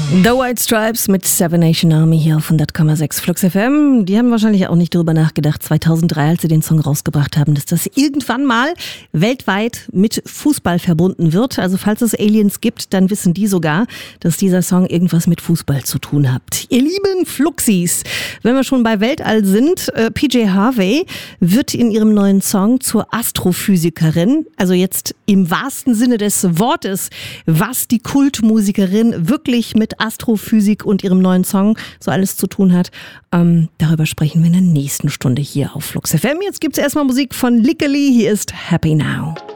The White Stripes mit Seven Nation Army hier auf 100,6 Flux FM. Die haben wahrscheinlich auch nicht drüber nachgedacht, 2003, als sie den Song rausgebracht haben, dass das irgendwann mal weltweit mit Fußball verbunden wird. Also falls es Aliens gibt, dann wissen die sogar, dass dieser Song irgendwas mit Fußball zu tun hat. Ihr lieben Fluxis, wenn wir schon bei Weltall sind, PJ Harvey wird in ihrem neuen Song zur Astrophysikerin, also jetzt im wahrsten Sinne des Wortes, was die Kultmusikerin wirklich mit Astrophysik und ihrem neuen Song so alles zu tun hat. Darüber sprechen wir in der nächsten Stunde hier auf Flux FM. Jetzt gibt es erstmal Musik von Lickeli. Hier ist Happy Now.